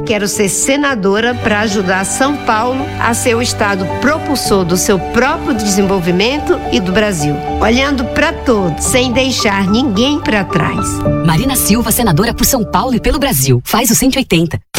Quero ser senadora para ajudar São Paulo a ser o estado propulsor do seu próprio desenvolvimento e do Brasil. Olhando para todos, sem deixar ninguém para trás. Marina Silva, senadora por São Paulo e pelo Brasil. Faz o 180.